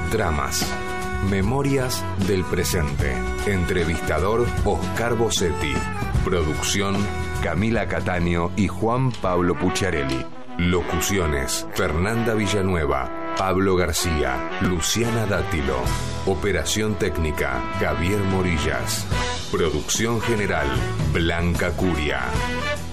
Tramas. Memorias del presente. Entrevistador Oscar Bossetti. Producción Camila Cataño y Juan Pablo Pucciarelli. Locuciones Fernanda Villanueva, Pablo García, Luciana Dátilo. Operación técnica Javier Morillas. Producción general Blanca Curia.